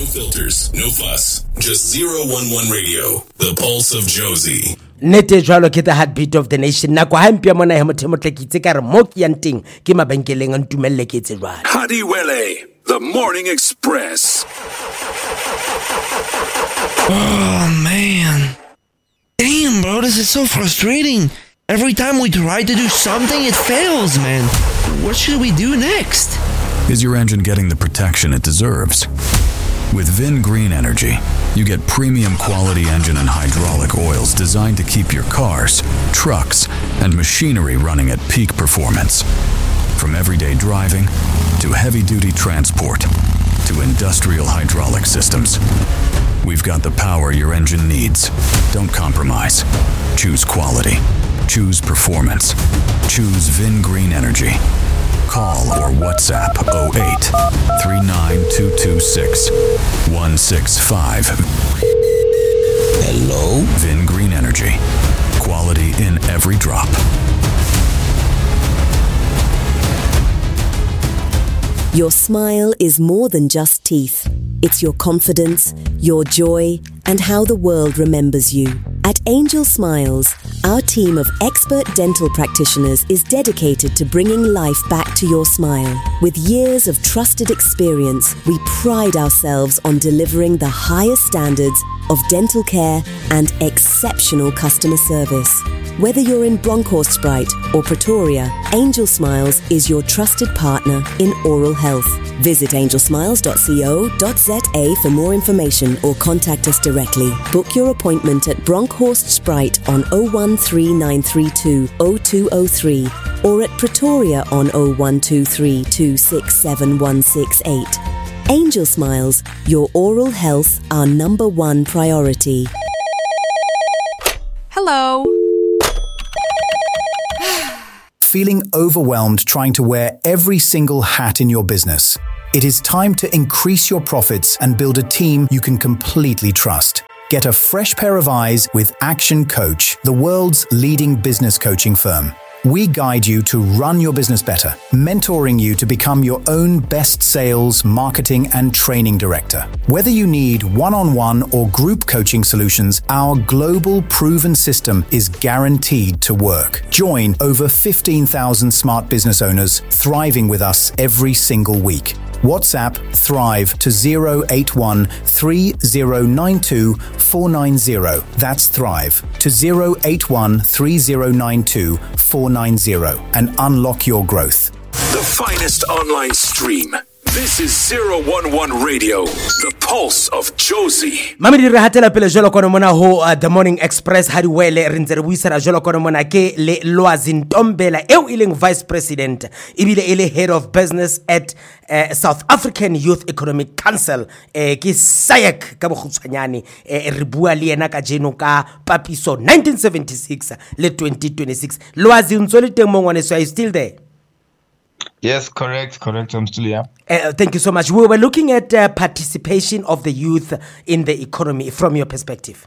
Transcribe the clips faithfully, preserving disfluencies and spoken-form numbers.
No filters, no fuss. Just zero one one Radio, the pulse of Jozi. Nete jwalo ke the heartbeat of the nation. Nako ha mpia mona he motho motle ke itse ka re mo ke yanting ke mabenkeleng a ntumelle ke tse jwalo. Hadiwele, the Morning Express. Oh man. Damn, bro, this is so frustrating. Every time we try to do something, it fails, man. What should we do next? Is your engine getting the protection it deserves? With Vin Green Energy, you get premium quality engine and hydraulic oils designed to keep your cars, trucks, and machinery running at peak performance. From everyday driving to heavy-duty transport to industrial hydraulic systems, we've got the power your engine needs. Don't compromise. Choose quality. Choose performance. Choose Vin Green Energy. Call or WhatsApp oh eight, three nine two two six, one six five. Hello? Vin Green Energy. Quality in every drop. Your smile is more than just teeth. It's your confidence, your joy, and how the world remembers you. At Angel Smiles, our team of expert dental practitioners is dedicated to bringing life back to your smile. With years of trusted experience, we pride ourselves on delivering the highest standards of dental care and exceptional customer service. Whether you're in Bronkhorstspruit or Pretoria, Angel Smiles is your trusted partner in oral health. Visit angel smiles dot co dot za for more information or contact us directly. Book your appointment at Bronkhorstspruit on oh one three nine three two oh two oh three or at Pretoria on oh one two three two six seven one six eight. Angel Smiles, your oral health, our number one priority. Hello. Feeling overwhelmed trying to wear every single hat in your business? It is time to increase your profits and build a team you can completely trust. Get a fresh pair of eyes with Action Coach, the world's leading business coaching firm. We guide you to run your business better, mentoring you to become your own best sales, marketing, and training director. Whether you need one-on-one or group coaching solutions, our global proven system is guaranteed to work. Join over fifteen thousand smart business owners thriving with us every single week. WhatsApp Thrive to zero eight one three zero nine two four nine zero. That's Thrive to zero eight one three zero nine two four nine zero and unlock your growth. The finest online stream. This is zero one one Radio, the pulse of Jozi. Mami di re hatela pele jolo kono mona ho uh, The Morning Express Hadiwele re ntse re buisana jolo kono mona ke le Lwazi Ntombela eo e leng Vice President ebile e le Head of Business at uh, South African Youth Economic Council eh, ke S A Y C ka bokgutshwanyane eh, re bua le yena ka jeno ka papiso nineteen seventy-six le twenty twenty-six. Lwazi ntse le teng mo ngwane, so are you still there? Yes, correct, correct. I'm still here. Uh, thank you so much. We were looking at uh, participation of the youth in the economy from your perspective.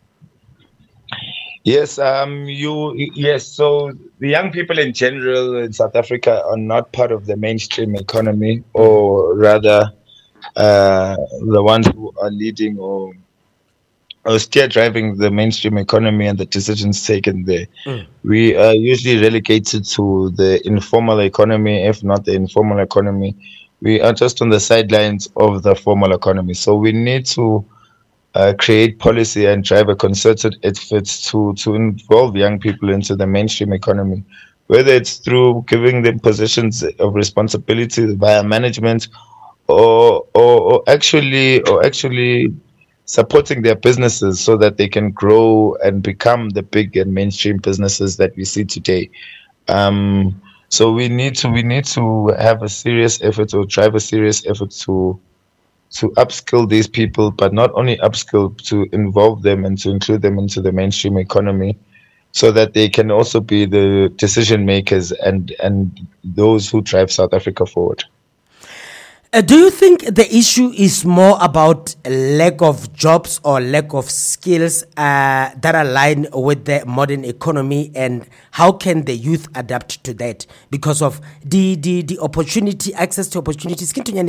Yes, um, you yes. So the young people in general in South Africa are not part of the mainstream economy, or rather, uh, the ones who are leading or or still driving the mainstream economy and the decisions taken there. Mm. We are usually relegated to the informal economy, if not the informal economy. We are just on the sidelines of the formal economy. So we need to uh, create policy and drive a concerted effort to, to involve young people into the mainstream economy, whether it's through giving them positions of responsibility via management or, or, or actually or actually supporting their businesses so that they can grow and become the big and mainstream businesses that we see today. Um, so we need to we need to have a serious effort or drive a serious effort to to upskill these people, but not only upskill, to involve them and to include them into the mainstream economy, so that they can also be the decision makers and and those who drive South Africa forward. Uh, do you think the issue is more about lack of jobs or lack of skills uh, that align with the modern economy, and how can the youth adapt to that because of the the, the opportunity, access to opportunities?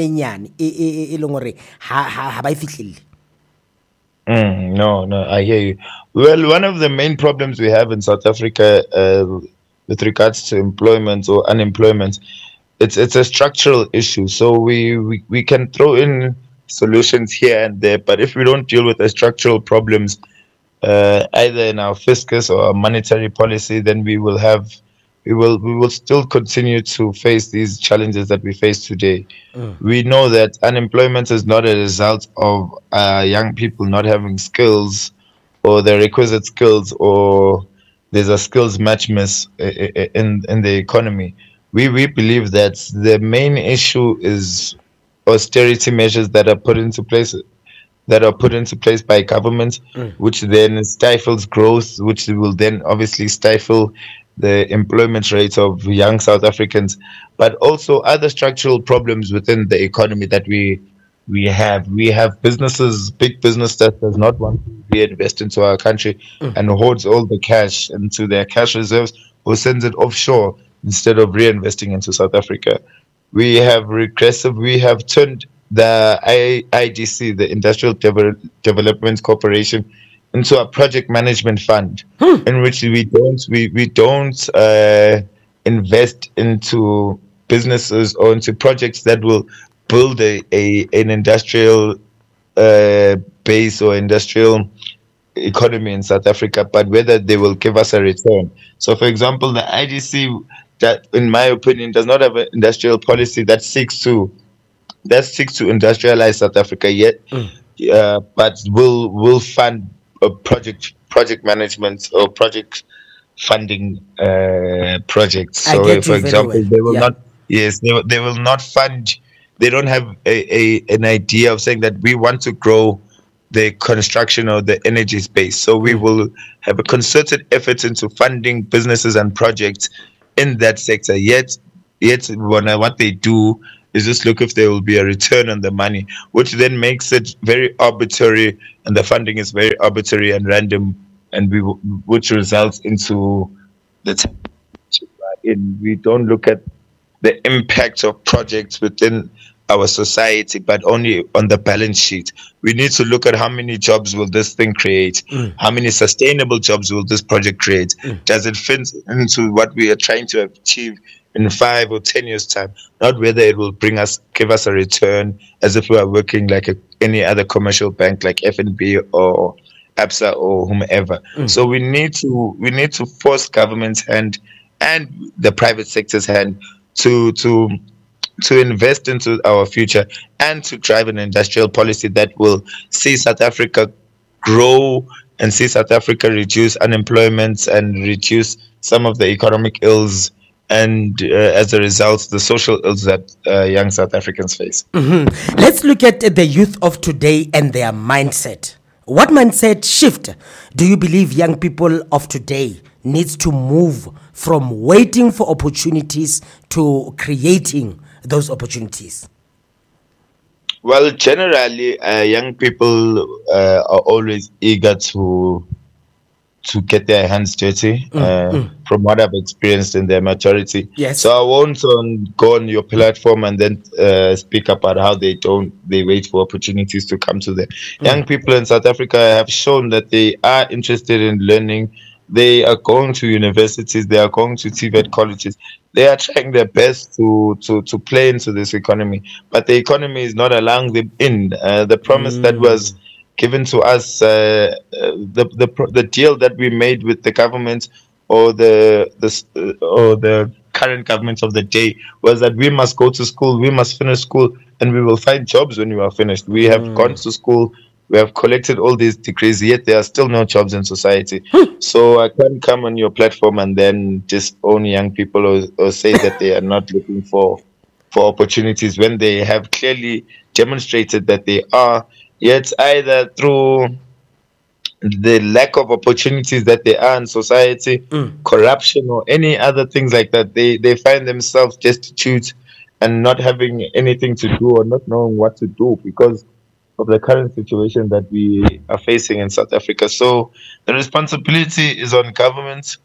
Mm, no, no, I hear you. Well, one of the main problems we have in South Africa uh, with regards to employment or unemployment, it's it's a structural issue. So we, we, we can throw in solutions here and there, but if we don't deal with the structural problems, uh, either in our fiscus or our monetary policy, then we will have we will we will still continue to face these challenges that we face today. Mm. We know that unemployment is not a result of uh, young people not having skills or the requisite skills, or there's a skills match miss in in the economy. We we believe that the main issue is austerity measures that are put into place that are put into place by government, mm. which then stifles growth, which will then obviously stifle the employment rate of young South Africans, but also other structural problems within the economy that we we have. We have businesses, big business that does not want to reinvest into our country mm. and hoards all the cash into their cash reserves or sends it offshore instead of reinvesting into South Africa. We have regressive, we have turned the I D C, the Industrial Devel- Development Corporation, into a project management fund hmm. in which we don't we we don't uh, invest into businesses or into projects that will build a, a an industrial uh, base or industrial economy in South Africa, but whether they will give us a return. So, for example, the I D C, that in my opinion does not have an industrial policy that seeks to that seeks to industrialize South Africa yet, mm. uh, but will will fund a project project management or project funding uh, projects. So, for example, well. they will yeah. not yes they they will not fund. They don't have a, a an idea of saying that we want to grow the construction or the energy space. So we will have a concerted effort into funding businesses and projects in that sector. Yet, yet when I, what they do is just look if there will be a return on the money, which then makes it very arbitrary, and the funding is very arbitrary and random, and we which results into the t- in we don't look at the impact of projects within our society, but only on the balance sheet. We need to look at how many jobs will this thing create, mm. how many sustainable jobs will this project create, mm. does it fit into what we are trying to achieve in five or ten years time, not whether it will bring us, give us a return as if we are working like a, any other commercial bank like F N B or Absa or whomever. Mm. So we need to we need to force government's hand and the private sector's hand to to to invest into our future and to drive an industrial policy that will see South Africa grow and see South Africa reduce unemployment and reduce some of the economic ills and uh, as a result, the social ills that uh, young South Africans face. Mm-hmm. Let's look at the youth of today and their mindset. What mindset shift do you believe young people of today needs to move from waiting for opportunities to creating those opportunities? Well, generally, uh, young people uh, are always eager to to get their hands dirty, mm, uh, mm. from what I've experienced in their maturity. Yes. So I won't um, go on your platform and then uh, speak about how they don't, they wait for opportunities to come to them. Mm. Young people in South Africa have shown that they are interested in learning. They are going to universities, they are going to T V E T colleges. They are trying their best to, to, to play into this economy, but the economy is not allowing them in. Uh, the promise mm. that was given to us, uh, the the the deal that we made with the government or the the uh, or the current government of the day was that we must go to school, we must finish school, and we will find jobs when we are finished. We have mm. gone to school, we have collected all these degrees, yet there are still no jobs in society. So I can't come on your platform and then just own young people or, or say that they are not looking for for opportunities when they have clearly demonstrated that they are. Yet either through the lack of opportunities that they are in society, mm. corruption or any other things like that, they, they find themselves destitute and not having anything to do or not knowing what to do because of the current situation that we are facing in South Africa. So the responsibility is on government,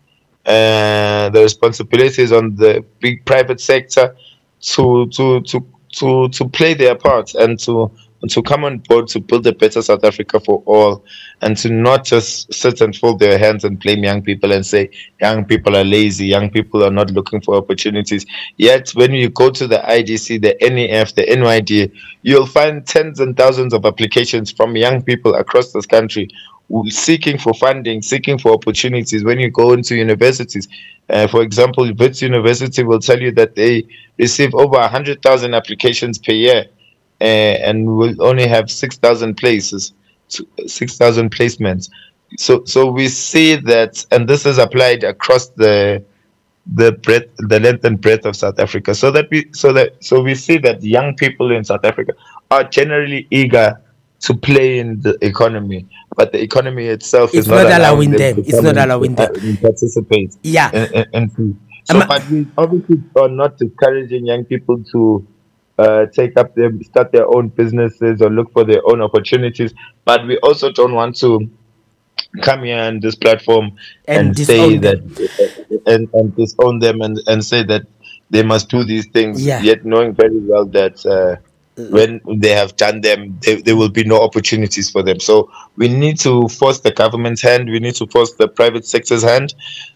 and the responsibility is on the big private sector to to to to to play their part and to to come on board to build a better South Africa for all, and to not just sit and fold their hands and blame young people and say young people are lazy, young people are not looking for opportunities. Yet when you go to the I D C, the N E F, the N Y D, you'll find tens and thousands of applications from young people across this country seeking for funding, seeking for opportunities. When you go into universities, uh, for example, Wits University will tell you that they receive over one hundred thousand applications per year. Uh, and we'll only have six thousand places, six thousand placements. So, so we see that, and this is applied across the the breadth, the length and breadth of South Africa. So that we, so that, so we see that young people in South Africa are generally eager to play in the economy, but the economy itself it's is not, not allowing, allowing them. them. It's not allowing them to participate. Yeah. And, and, and so, um, but we obviously are not discouraging young people to. Uh, take up their, start their own businesses or look for their own opportunities, but we also don't want to come here on this platform and, and say that them. and, and disown them and, and say that they must do these things, yeah. yet knowing very well that uh, when they have done them, they, there will be no opportunities for them. So we need to force the government's hand, we need to force the private sector's hand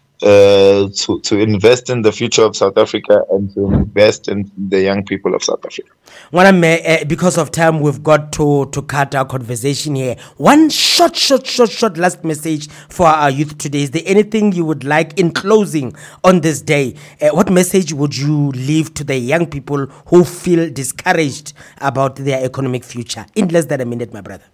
Uh, to, to invest in the future of South Africa and to invest in the young people of South Africa. Uh, because of time, we've got to, to cut our conversation here. One short, short, short, short last message for our youth today. Is there anything you would like in closing on this day? Uh, what message would you leave to the young people who feel discouraged about their economic future? In less than a minute, my brother.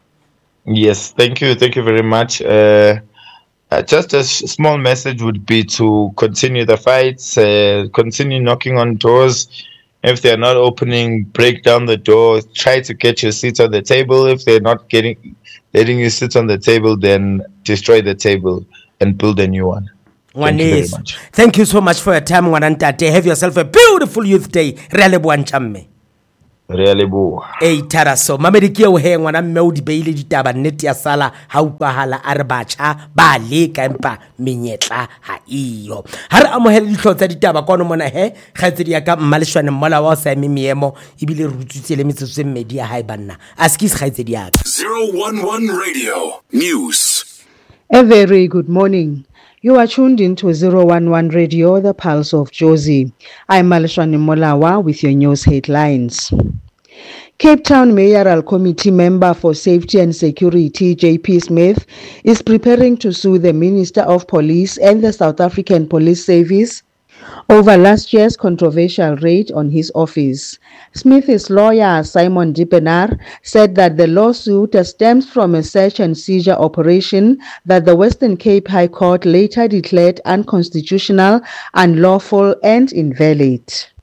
Yes, thank you. Thank you very much. Uh, Uh, just a sh- small message would be to continue the fights, uh, continue knocking on doors. If they're not opening, break down the door. Try to get your seat on the table. If they're not getting letting you sit on the table, then destroy the table and build a new one. Thank you very much. Thank you so much for your time, Wanantate. Have yourself a beautiful youth day. Really chamme. Really boo. Hey Taraso, mamedi ke o he ngwana mme o di beile ditaba nnete ya sala ha upahala a re batjha ba leka empa menyetla ha iyo. Ha re amohele ditlhotsa ditaba kono mona he kgaitsedi ya ka mmaleshwane mmola wa sa eme meemo ibile re utswitse le metsotso e mmedi ya hae banna. Askis kgaitsedi ya ka. zero one one Radio News. A very good morning. You are tuned into zero one one Radio, the Pulse of Jozi. I'm Maleshwane Molawa with your news headlines. Cape Town Mayoral Committee member for Safety and Security, J P Smith, is preparing to sue the Minister of Police and the South African Police Service over last year's controversial raid on his office. Smith's lawyer, Simon Dippenaar, said that the lawsuit stems from a search and seizure operation that the Western Cape High Court later declared unconstitutional, unlawful, and invalid.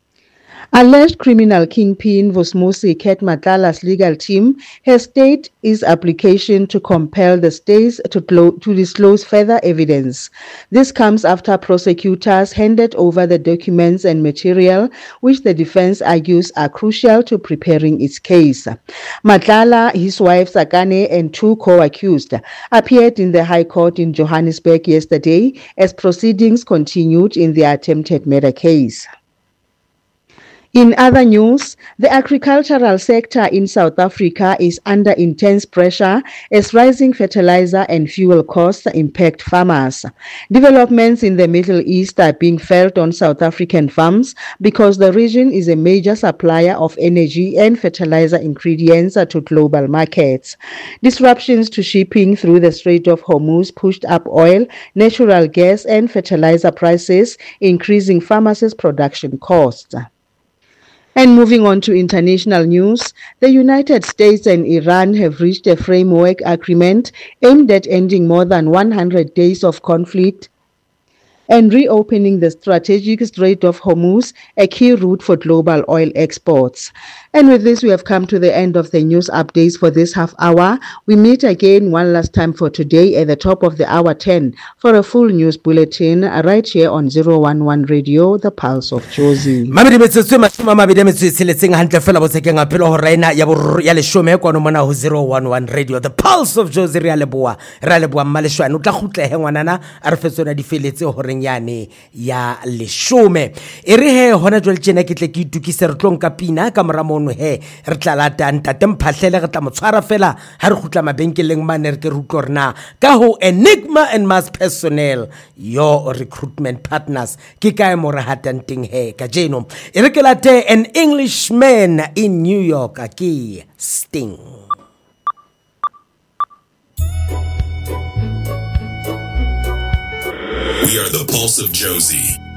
Alleged criminal kingpin Vusmusi Ket Matlala's legal team has stayed its application to compel the states to, clo- to disclose further evidence. This comes after prosecutors handed over the documents and material which the defense argues are crucial to preparing its case. Matlala, his wife Sakane, and two co-accused appeared in the High Court in Johannesburg yesterday as proceedings continued in the attempted murder case. In other news, the agricultural sector in South Africa is under intense pressure as rising fertilizer and fuel costs impact farmers. Developments in the Middle East are being felt on South African farms because the region is a major supplier of energy and fertilizer ingredients to global markets. Disruptions to shipping through the Strait of Hormuz pushed up oil, natural gas, and fertilizer prices, increasing farmers' production costs. And moving on to international news, the United States and Iran have reached a framework agreement aimed at ending more than one hundred days of conflict and reopening the strategic Strait of Hormuz, a key route for global oil exports. And with this, we have come to the end of the news updates for this half hour. We meet again one last time for today at the top of the hour ten for a full news bulletin right here on zero one one Radio, the Pulse of Jozi. Mamedi metsotso mashome a mabedi a metso e tsheletseng hantle fela botsekeng a phelo hore ena ya bo ya leshome kwa no mona ho zero one one Radio, the Pulse of Jozi. Re a leboa re a leboa Mmaleshwane o tla khutlehe ngwanana a re fetsona di feletse horeng yane ya leshome. E re he hona jwale tjena ke tle ke itukise re tlong ka pina ka moramo he re tla lata ntate mphahlele re tla motshwara fela ha re khutla mabenkeleng mane re ke rutlo rena ka ho Enigma and Mass Personnel, your recruitment partners. Ke kae mo re hatanteng he ka jeno e re ke late an Englishman in New York ke Sting. We are the Pulse of Jozi.